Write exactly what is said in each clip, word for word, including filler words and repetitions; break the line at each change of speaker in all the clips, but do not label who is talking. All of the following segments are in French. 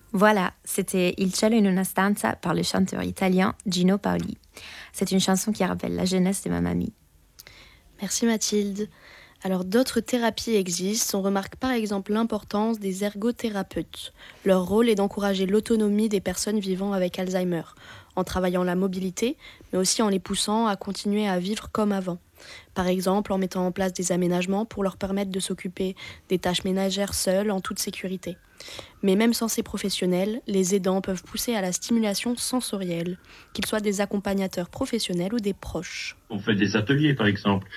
Voilà, c'était Il cielo in una stanza par le chanteur italien Gino Paoli. C'est une chanson qui rappelle la jeunesse de ma mamie.
Merci Mathilde. Alors d'autres thérapies existent. On remarque par exemple l'importance des ergothérapeutes. Leur rôle est d'encourager l'autonomie des personnes vivant avec Alzheimer, en travaillant la mobilité, mais aussi en les poussant à continuer à vivre comme avant. Par exemple, en mettant en place des aménagements pour leur permettre de s'occuper des tâches ménagères seuls en toute sécurité. Mais même sans ces professionnels, les aidants peuvent pousser à la stimulation sensorielle, qu'ils soient des accompagnateurs professionnels ou des proches.
On fait des ateliers, par exemple.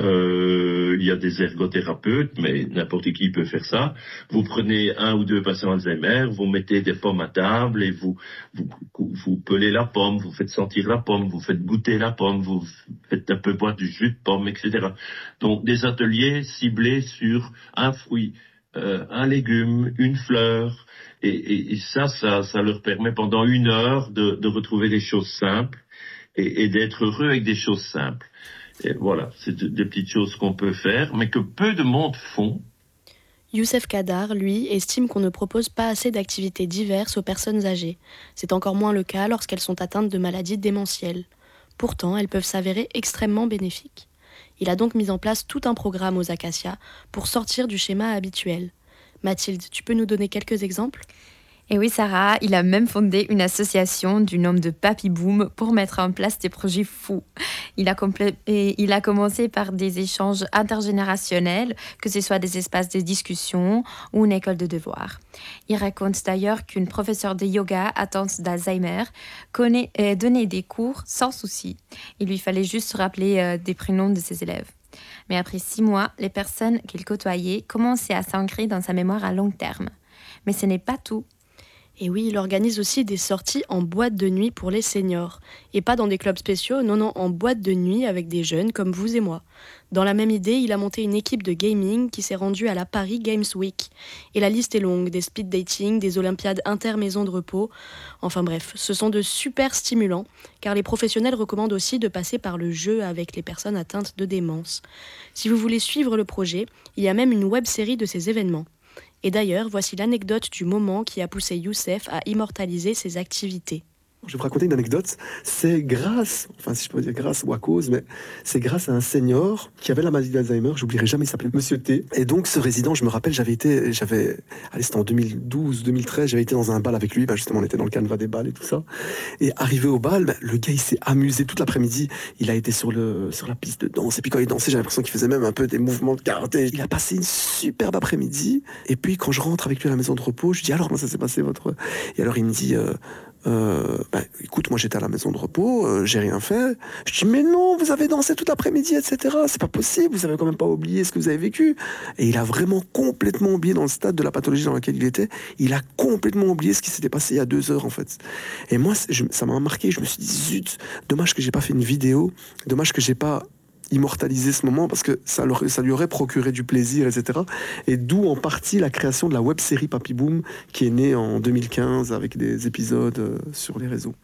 Euh, il y a des ergothérapeutes, mais n'importe qui peut faire ça. Vous prenez un ou deux patients Alzheimer, vous mettez des pommes à table et vous, vous, vous pelez la pomme, vous faites sentir la pomme, vous faites goûter la pomme, vous faites un peu boire du jus de pomme, et cetera. Donc des ateliers ciblés sur un fruit, euh, un légume, une fleur. Et, et, et ça, ça, ça leur permet pendant une heure de, de retrouver des choses simples. Et, et d'être heureux avec des choses simples. Et voilà, c'est des petites choses qu'on peut faire, mais que peu de monde font.
Youssef Kadar, lui, estime qu'on ne propose pas assez d'activités diverses aux personnes âgées. C'est encore moins le cas lorsqu'elles sont atteintes de maladies démentielles. Pourtant, elles peuvent s'avérer extrêmement bénéfiques. Il a donc mis en place tout un programme aux Acacias pour sortir du schéma habituel. Mathilde, tu peux nous donner quelques exemples ?
Et oui, Sarah, il a même fondé une association du nom de Papy Boom pour mettre en place des projets fous. Il a, complé- et il a commencé par des échanges intergénérationnels, que ce soit des espaces de discussion ou une école de devoirs. Il raconte d'ailleurs qu'une professeure de yoga atteinte d'Alzheimer connaît, euh, donnait des cours sans souci. Il lui fallait juste se rappeler euh, des prénoms de ses élèves. Mais après six mois, les personnes qu'il côtoyait commençaient à s'ancrer dans sa mémoire à long terme. Mais ce n'est pas tout.
Et oui, il organise aussi des sorties en boîte de nuit pour les seniors. Et pas dans des clubs spéciaux, non, non, en boîte de nuit avec des jeunes comme vous et moi. Dans la même idée, il a monté une équipe de gaming qui s'est rendue à la Paris Games Week. Et la liste est longue, des speed dating, des olympiades inter-maisons de repos. Enfin bref, ce sont de super stimulants, car les professionnels recommandent aussi de passer par le jeu avec les personnes atteintes de démence. Si vous voulez suivre le projet, il y a même une web-série de ces événements. Et d'ailleurs, voici l'anecdote du moment qui a poussé Youssef à immortaliser ses activités.
Je vais vous raconter une anecdote. C'est grâce, enfin si je peux dire grâce ou à cause, mais c'est grâce à un senior qui avait la maladie d'Alzheimer. J'oublierai jamais, il s'appelait Monsieur T. Et donc ce résident, je me rappelle, j'avais été, j'avais, allez c'était en deux mille douze, deux mille treize, j'avais été dans un bal avec lui. Ben justement, on était dans le canevas des balles et tout ça. Et arrivé au bal, ben, le gars il s'est amusé toute l'après-midi. Il a été sur le sur la piste de danse. Et puis quand il dansait, j'ai l'impression qu'il faisait même un peu des mouvements de karaté. Il a passé une superbe après-midi. Et puis quand je rentre avec lui à la maison de repos, je dis alors comment ça s'est passé votre. Et alors il me dit. Euh, Euh, ben, écoute, moi j'étais à la maison de repos, euh, j'ai rien fait. Je dis mais non, vous avez dansé tout l'après-midi, et cetera. C'est pas possible, vous avez quand même pas oublié ce que vous avez vécu. Et il a vraiment complètement oublié dans le stade de la pathologie dans laquelle il était. Il a complètement oublié ce qui s'était passé il y a deux heures en fait. Et moi, je, ça m'a marqué. Je me suis dit zut, dommage que j'ai pas fait une vidéo, dommage que j'ai pas immortaliser ce moment parce que ça, leur, ça lui aurait procuré du plaisir, et cetera. Et d'où en partie la création de la web-série Papy Boom qui est née en deux mille quinze avec des épisodes euh, sur les réseaux.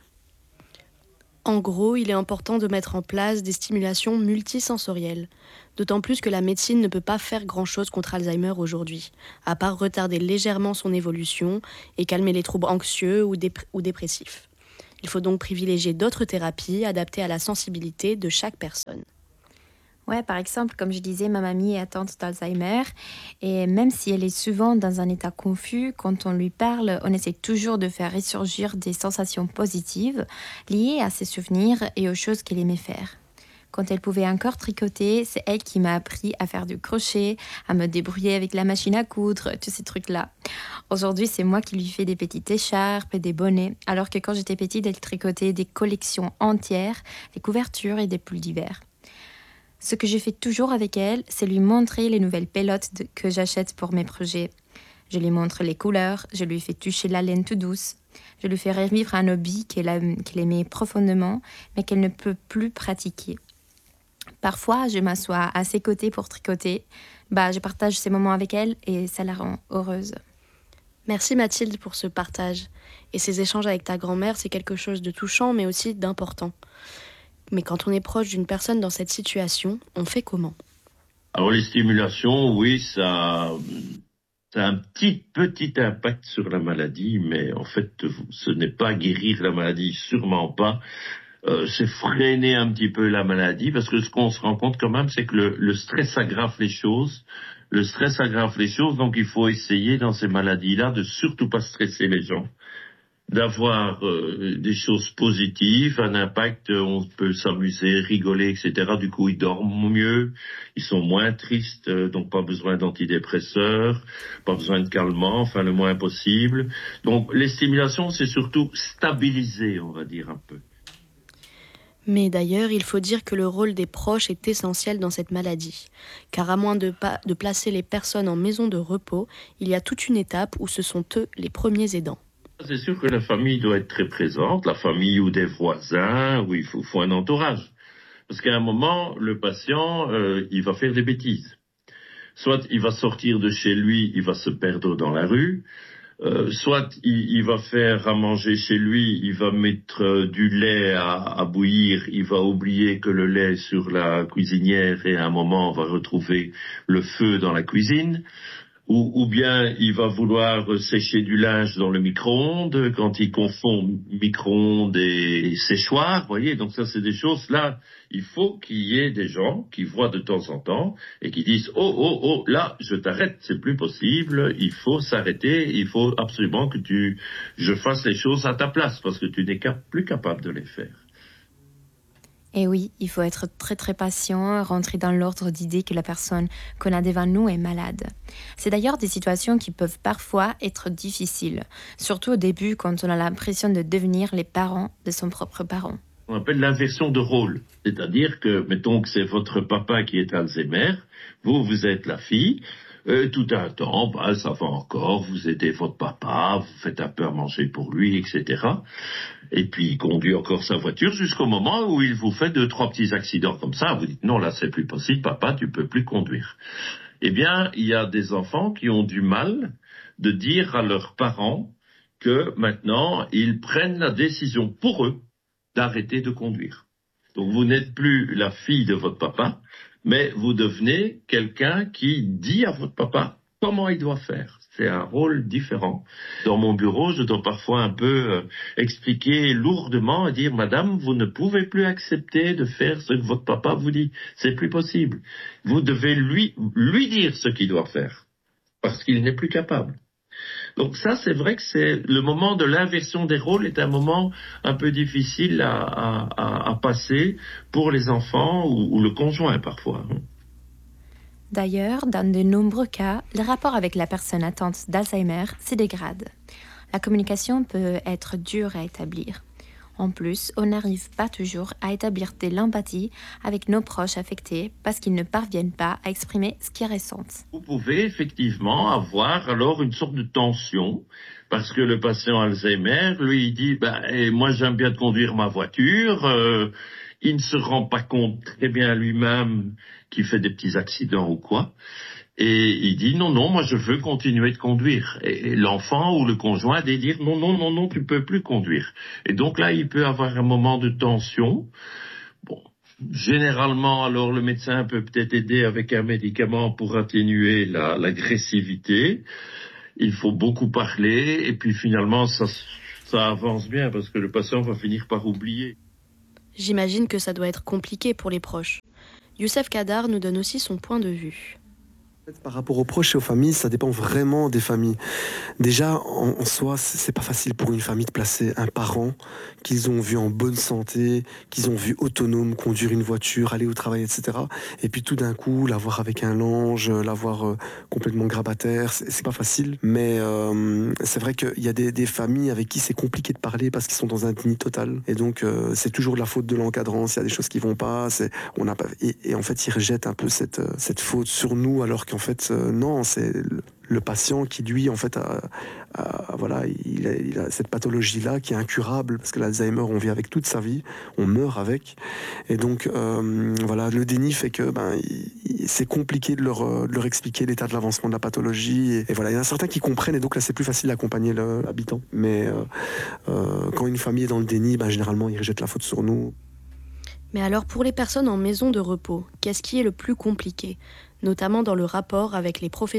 En gros, il est important de mettre en place des stimulations multisensorielles. D'autant plus que la médecine ne peut pas faire grand-chose contre Alzheimer aujourd'hui, à part retarder légèrement son évolution et calmer les troubles anxieux ou, dép- ou dépressifs. Il faut donc privilégier d'autres thérapies adaptées à la sensibilité de chaque personne.
Ouais, par exemple, comme je disais, ma mamie est atteinte d'Alzheimer et même si elle est souvent dans un état confus, quand on lui parle, on essaie toujours de faire ressurgir des sensations positives liées à ses souvenirs et aux choses qu'elle aimait faire. Quand elle pouvait encore tricoter, c'est elle qui m'a appris à faire du crochet, à me débrouiller avec la machine à coudre, tous ces trucs-là. Aujourd'hui, c'est moi qui lui fais des petites écharpes et des bonnets, alors que quand j'étais petite, elle tricotait des collections entières, des couvertures et des pulls d'hiver. Ce que je fais toujours avec elle, c'est lui montrer les nouvelles pelotes de, que j'achète pour mes projets. Je lui montre les couleurs, je lui fais toucher la laine tout douce. Je lui fais revivre un hobby qu'elle, a, qu'elle aimait profondément, mais qu'elle ne peut plus pratiquer. Parfois, je m'assois à ses côtés pour tricoter. Bah, je partage ces moments avec elle et ça la rend heureuse.
Merci Mathilde pour ce partage. Et ces échanges avec ta grand-mère, c'est quelque chose de touchant, mais aussi d'important. Mais quand on est proche d'une personne dans cette situation, on fait comment ?
Alors les stimulations, oui, ça, Ça a un petit, petit impact sur la maladie, mais en fait, ce n'est pas guérir la maladie, sûrement pas. Euh, c'est freiner un petit peu la maladie, parce que ce qu'on se rend compte quand même, c'est que le, le stress aggrave les choses. Le stress aggrave les choses, donc il faut essayer dans ces maladies-là de surtout pas stresser les gens, d'avoir euh, des choses positives, un impact, on peut s'amuser, rigoler, et cetera. Du coup, ils dorment mieux, ils sont moins tristes, euh, donc pas besoin d'antidépresseurs, pas besoin de calmants, enfin le moins possible. Donc les stimulations, c'est surtout stabiliser, on va dire un peu.
Mais d'ailleurs, il faut dire que le rôle des proches est essentiel dans cette maladie. Car à moins de, pa- de placer les personnes en maison de repos, il y a toute une étape où ce sont eux les premiers aidants.
C'est sûr que la famille doit être très présente, la famille ou des voisins, où il faut, faut un entourage. Parce qu'à un moment, le patient, euh, il va faire des bêtises. Soit il va sortir de chez lui, il va se perdre dans la rue, Euh, soit il, il va faire à manger chez lui, il va mettre euh, du lait à, à bouillir, il va oublier que le lait est sur la cuisinière et à un moment on va retrouver le feu dans la cuisine. Ou, ou bien il va vouloir sécher du linge dans le micro-ondes quand il confond micro-ondes et séchoir, vous voyez. Donc ça, c'est des choses, là, il faut qu'il y ait des gens qui voient de temps en temps et qui disent « Oh, oh, oh, là, je t'arrête, c'est plus possible, il faut s'arrêter, il faut absolument que tu, je fasse les choses à ta place parce que tu n'es cap- plus capable de les faire. »
Et oui, il faut être très très patient, rentrer dans l'ordre d'idée que la personne qu'on a devant nous est malade. C'est d'ailleurs des situations qui peuvent parfois être difficiles, surtout au début quand on a l'impression de devenir les parents de son propre parent.
On appelle l'inversion de rôle, c'est-à-dire que, mettons que c'est votre papa qui est Alzheimer, vous, vous êtes la fille, euh, tout un temps, bah, ça va encore, vous aidez votre papa, vous faites un peu à manger pour lui, et cetera. Et puis il conduit encore sa voiture jusqu'au moment où il vous fait deux, trois petits accidents comme ça. Vous dites non, là c'est plus possible, papa, tu peux plus conduire. Eh bien, il y a des enfants qui ont du mal de dire à leurs parents que maintenant ils prennent la décision pour eux d'arrêter de conduire. Donc vous n'êtes plus la fille de votre papa, mais vous devenez quelqu'un qui dit à votre papa comment il doit faire. C'est un rôle différent. Dans mon bureau, je dois parfois un peu euh, expliquer lourdement et dire « Madame, vous ne pouvez plus accepter de faire ce que votre papa vous dit. C'est plus possible. Vous devez lui, lui dire ce qu'il doit faire, parce qu'il n'est plus capable. » Donc ça, c'est vrai que c'est le moment de l'inversion des rôles est un moment un peu difficile à, à, à passer pour les enfants ou, ou le conjoint parfois.
D'ailleurs, dans de nombreux cas, le rapport avec la personne atteinte d'Alzheimer se dégrade. La communication peut être dure à établir. En plus, on n'arrive pas toujours à établir de l'empathie avec nos proches affectés parce qu'ils ne parviennent pas à exprimer ce qu'ils ressentent.
Vous pouvez effectivement avoir alors une sorte de tension parce que le patient Alzheimer, lui, il dit bah, eh, « moi j'aime bien conduire ma voiture euh, ». Il ne se rend pas compte très bien lui-même qu'il fait des petits accidents ou quoi. Et il dit non, non, moi je veux continuer de conduire. Et l'enfant ou le conjoint dit dire non, non, non, non, tu peux plus conduire. Et donc là, il peut avoir un moment de tension. Bon, généralement, alors le médecin peut peut-être aider avec un médicament pour atténuer la, l'agressivité. Il faut beaucoup parler et puis finalement, ça, ça avance bien parce que le patient va finir par oublier.
J'imagine que ça doit être compliqué pour les proches. Youssef Kadar nous donne aussi son point de vue.
Par rapport aux proches et aux familles, ça dépend vraiment des familles. Déjà, en, en soi, c'est pas facile pour une famille de placer un parent qu'ils ont vu en bonne santé, qu'ils ont vu autonome, conduire une voiture, aller au travail, et cetera. Et puis tout d'un coup, l'avoir avec un linge, l'avoir euh, complètement grabataire, c'est, c'est pas facile. Mais euh, c'est vrai qu'il y a des, des familles avec qui c'est compliqué de parler parce qu'ils sont dans un déni total. Et donc, euh, c'est toujours de la faute de l'encadrant. S'il y a des choses qui vont pas, c'est, on a pas et, et en fait, ils rejettent un peu cette, cette faute sur nous alors qu'en En fait, euh, non, c'est le, le patient qui, lui, en fait, a, a, voilà, il a, il a cette pathologie-là qui est incurable, parce que l'Alzheimer, on vit avec toute sa vie, on meurt avec. Et donc, euh, voilà, le déni fait que ben, il, il, c'est compliqué de leur, de leur expliquer l'état de l'avancement de la pathologie. Et, et voilà, il y en a certains qui comprennent, et donc là, c'est plus facile d'accompagner le, l'habitant. Mais euh, euh, quand une famille est dans le déni, ben, généralement, ils rejettent la faute sur nous.
Mais alors, pour les personnes en maison de repos, qu'est-ce qui est le plus compliqué, notamment dans le rapport avec les professionnels ?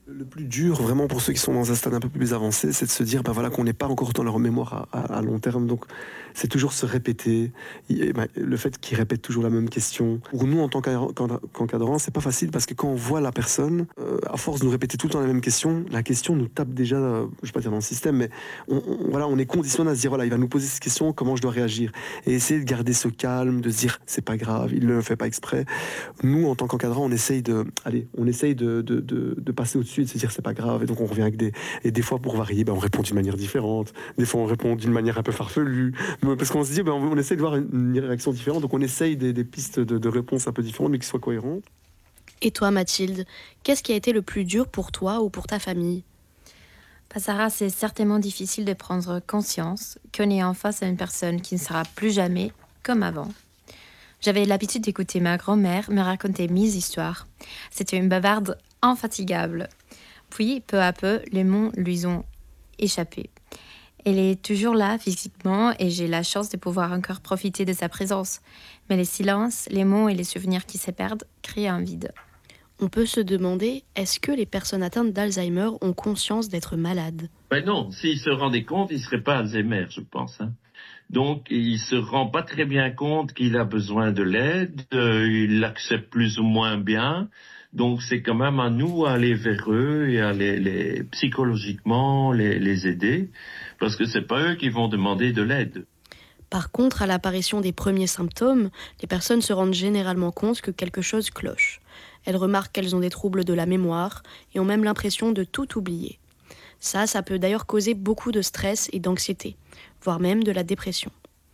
Le plus dur, vraiment, pour ceux qui sont dans un stade un peu plus avancé, c'est de se dire ben voilà, qu'on n'est pas encore dans leur mémoire à, à- à long terme. Donc, c'est toujours se répéter. Et, ben, le fait qu'ils répètent toujours la même question. Pour nous, en tant qu'en- qu'en- qu'encadrants, c'est pas facile parce que quand on voit la personne, euh, à force de nous répéter tout le temps la même question, la question nous tape déjà, euh, je vais pas dire dans le système, mais on, on- voilà, on est conditionné à se dire voilà, il va nous poser cette question, comment je dois réagir. Et essayer de garder ce calme, de se dire c'est pas grave, il ne le fait pas exprès. Nous, en tant qu'encadrant, on essaye de, allez, on essaye de, de, de, de passer au-dessus et de se dire c'est pas grave. Et donc on revient avec des, et des fois pour varier, ben, on répond d'une manière différente. Des fois on répond d'une manière un peu farfelue, mais parce qu'on se dit ben, on, on essaye de voir une, une réaction différente. Donc on essaye des, des pistes de, de réponse un peu différentes, mais qui soient cohérentes.
Et toi, Mathilde, qu'est-ce qui a été le plus dur pour toi ou pour ta famille?
Bah, Sarah, c'est certainement difficile de prendre conscience qu'on est en face à une personne qui ne sera plus jamais comme avant. J'avais l'habitude d'écouter ma grand-mère me raconter mes histoires. C'était une bavarde infatigable. Puis, peu à peu, les mots lui ont échappé. Elle est toujours là physiquement et j'ai la chance de pouvoir encore profiter de sa présence. Mais les silences, les mots et les souvenirs qui se perdent créent un vide.
On peut se demander, est-ce que les personnes atteintes d'Alzheimer ont conscience d'être malades?
Ben non, s'il se rendait compte, il ne serait pas Alzheimer, je pense. Hein. Donc, il se rend pas très bien compte qu'il a besoin de l'aide, euh, il l'accepte plus ou moins bien. Donc, c'est quand même à nous à aller vers eux et à les, les psychologiquement les, les aider, parce que c'est pas eux qui vont demander de l'aide.
Par contre, à l'apparition des premiers symptômes, les personnes se rendent généralement compte que quelque chose cloche. Elles remarquent qu'elles ont des troubles de la mémoire et ont même l'impression de tout oublier. Ça, ça peut d'ailleurs causer beaucoup de stress et d'anxiété, voire même de la dépression.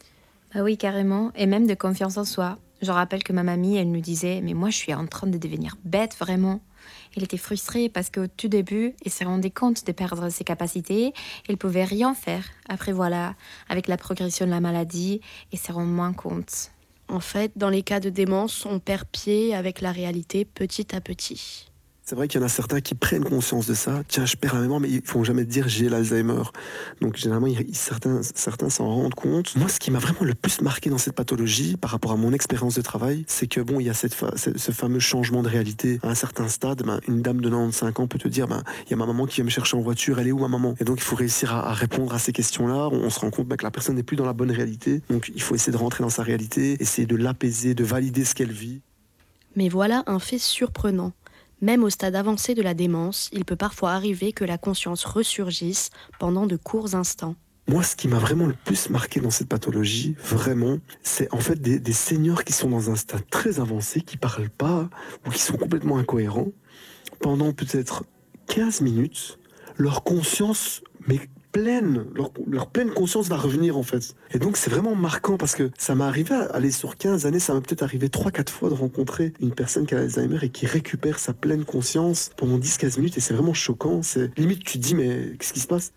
Bah oui, carrément, et même de confiance en soi. Je rappelle que ma mamie, elle nous disait « Mais moi, je suis en train de devenir bête, vraiment ». Elle était frustrée parce qu'au tout début, elle se rendait compte de perdre ses capacités. Elle ne pouvait rien faire. Après, voilà, avec la progression de la maladie, elle se rend moins compte.
En fait, dans les cas de démence, on perd pied avec la réalité petit à petit.
C'est vrai qu'il y en a certains qui prennent conscience de ça. Tiens, je perds la mémoire, mais ils ne font jamais dire j'ai l'Alzheimer. Donc généralement, ils- certains, certains s'en rendent compte. Moi, ce qui m'a vraiment le plus marqué dans cette pathologie, par rapport à mon expérience de travail, c'est que bon, il y a cette fa- ce ce fameux changement de réalité. À un certain stade, ben, une dame de quatre-vingt-quinze ans peut te dire, ben, il y a ma maman qui vient me chercher en voiture, elle est où ma maman? Et donc il faut réussir à, à répondre à ces questions-là. On, on se rend compte ben, que la personne n'est plus dans la bonne réalité. Donc il faut essayer de rentrer dans sa réalité, essayer de l'apaiser, de valider ce qu'elle vit.
Mais voilà un fait surprenant. Même au stade avancé de la démence, il peut parfois arriver que la conscience ressurgisse pendant de courts instants.
Moi, ce qui m'a vraiment le plus marqué dans cette pathologie, vraiment, c'est en fait des, des seniors qui sont dans un stade très avancé, qui parlent pas ou qui sont complètement incohérents. Pendant peut-être quinze minutes, leur conscience, mais pleine, leur, leur pleine conscience va revenir en fait. Et donc c'est vraiment marquant parce que ça m'est arrivé à aller sur quinze années, ça m'est peut-être arrivé trois quatre fois de rencontrer une personne qui a Alzheimer et qui récupère sa pleine conscience pendant dix quinze minutes et c'est vraiment choquant. C'est limite tu te dis mais qu'est-ce qui se passe?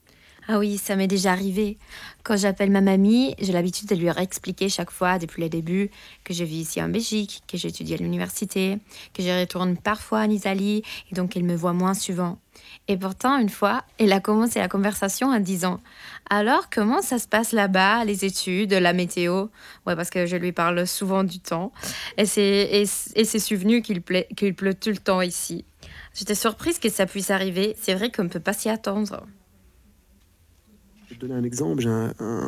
Ah oui, ça m'est déjà arrivé. Quand j'appelle ma mamie, j'ai l'habitude de lui réexpliquer chaque fois, depuis le début, que je vis ici en Belgique, que j'étudie à l'université, que je retourne parfois en Italie, et donc elle me voit moins souvent. Et pourtant, une fois, elle a commencé la conversation en disant « Alors, comment ça se passe là-bas, les études, la météo ?» Ouais, parce que je lui parle souvent du temps. Et c'est, et, et c'est souvenu qu'il, plaît, qu'il pleut tout le temps ici. J'étais surprise que ça puisse arriver. C'est vrai qu'on ne peut pas s'y attendre.
Je vais te donner un exemple. J'ai un, un,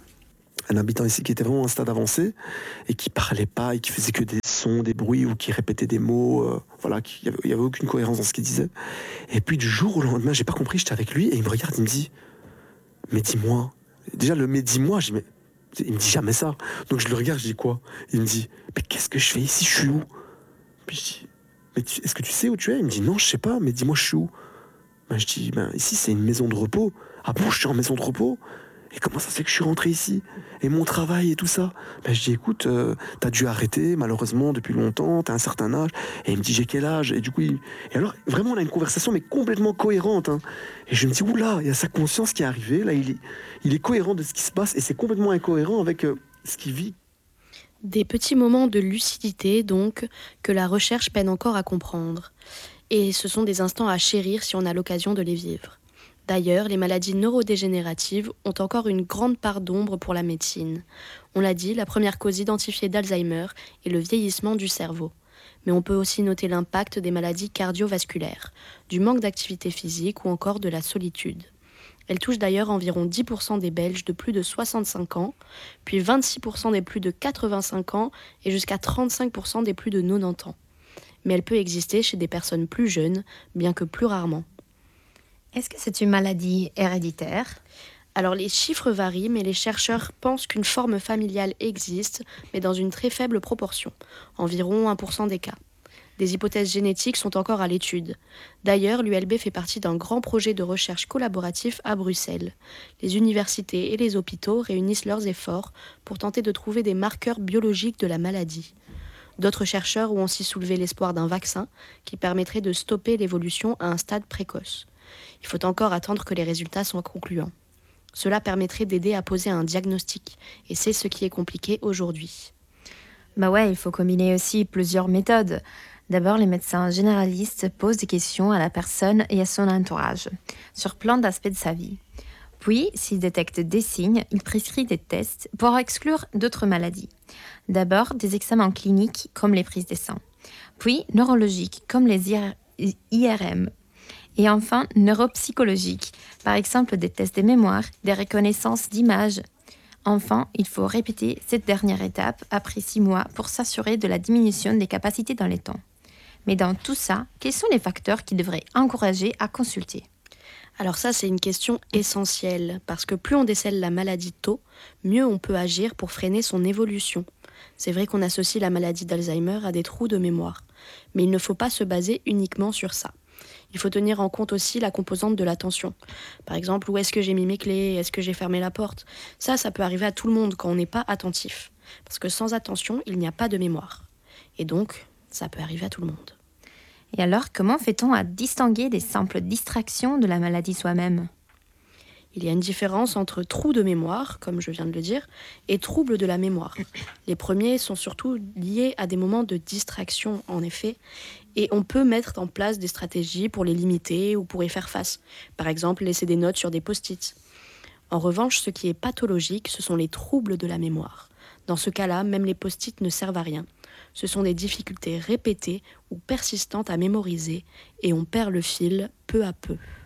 un habitant ici qui était vraiment à un stade avancé et qui parlait pas et qui faisait que des sons, des bruits ou qui répétait des mots. Euh, voilà, il n'y avait, avait aucune cohérence dans ce qu'il disait. Et puis du jour au lendemain, j'ai pas compris, j'étais avec lui et il me regarde, il me dit « Mais dis-moi. » Déjà, le « mais dis-moi », je dis « Mais il me dit jamais ça. » Donc je le regarde, je dis quoi? Il me dit « Mais qu'est-ce que je fais ici? Je suis où ?» Puis je dis « Mais tu, est-ce que tu sais où tu es ?» Il me dit « Non, je sais pas, mais dis-moi, je suis où ?» Ben, je dis, ben, ici, c'est une maison de repos. Ah bon, je suis en maison de repos? Et comment ça se fait que je suis rentré ici? Et mon travail et tout ça? Ben, je dis, écoute, euh, t'as dû arrêter, malheureusement, depuis longtemps, t'as un certain âge. Et il me dit, j'ai quel âge? Et du coup, il... et alors, vraiment, on a une conversation, mais complètement cohérente. Hein. Et je me dis, oula, il y a sa conscience qui est arrivée. Là, il est, il est cohérent de ce qui se passe, et c'est complètement incohérent avec euh, ce qu'il vit.
Des petits moments de lucidité, donc, que la recherche peine encore à comprendre. Et ce sont des instants à chérir si on a l'occasion de les vivre. D'ailleurs, les maladies neurodégénératives ont encore une grande part d'ombre pour la médecine. On l'a dit, la première cause identifiée d'Alzheimer est le vieillissement du cerveau. Mais on peut aussi noter l'impact des maladies cardiovasculaires, du manque d'activité physique ou encore de la solitude. Elle touche d'ailleurs environ dix pour cent des Belges de plus de soixante-cinq ans, puis vingt-six pour cent des plus de quatre-vingt-cinq ans et jusqu'à trente-cinq pour cent des plus de quatre-vingt-dix ans. Mais elle peut exister chez des personnes plus jeunes, bien que plus rarement.
Est-ce que c'est une maladie héréditaire ?
Alors les chiffres varient, mais les chercheurs pensent qu'une forme familiale existe, mais dans une très faible proportion, environ un pour cent des cas. Des hypothèses génétiques sont encore à l'étude. D'ailleurs, l'U L B fait partie d'un grand projet de recherche collaboratif à Bruxelles. Les universités et les hôpitaux réunissent leurs efforts pour tenter de trouver des marqueurs biologiques de la maladie. D'autres chercheurs ont aussi soulevé l'espoir d'un vaccin qui permettrait de stopper l'évolution à un stade précoce. Il faut encore attendre que les résultats soient concluants. Cela permettrait d'aider à poser un diagnostic, et c'est ce qui est compliqué aujourd'hui.
Bah ouais, il faut combiner aussi plusieurs méthodes. D'abord, les médecins généralistes posent des questions à la personne et à son entourage, sur plein d'aspects de sa vie. Puis, s'ils détectent des signes, ils prescrivent des tests pour exclure d'autres maladies. D'abord, des examens cliniques comme les prises de sang. Puis, neurologiques comme les I R M. Et enfin, neuropsychologiques, par exemple des tests de mémoire, des reconnaissances d'images. Enfin, il faut répéter cette dernière étape après six mois pour s'assurer de la diminution des capacités dans les temps. Mais dans tout ça, quels sont les facteurs qui devraient encourager à consulter ?
Alors ça, c'est une question essentielle, parce que plus on décèle la maladie tôt, mieux on peut agir pour freiner son évolution. C'est vrai qu'on associe la maladie d'Alzheimer à des trous de mémoire, mais il ne faut pas se baser uniquement sur ça. Il faut tenir en compte aussi la composante de l'attention. Par exemple, où est-ce que j'ai mis mes clés ? Est-ce que j'ai fermé la porte ? Ça, ça peut arriver à tout le monde quand on n'est pas attentif. Parce que sans attention, il n'y a pas de mémoire. Et donc, ça peut arriver à tout le monde.
Et alors, comment fait-on à distinguer des simples distractions de la maladie soi-même ?
Il y a une différence entre trous de mémoire, comme je viens de le dire, et troubles de la mémoire. Les premiers sont surtout liés à des moments de distraction, en effet, et on peut mettre en place des stratégies pour les limiter ou pour y faire face. Par exemple, laisser des notes sur des post-it. En revanche, ce qui est pathologique, ce sont les troubles de la mémoire. Dans ce cas-là, même les post-it ne servent à rien. Ce sont des difficultés répétées ou persistantes à mémoriser, et on perd le fil peu à peu.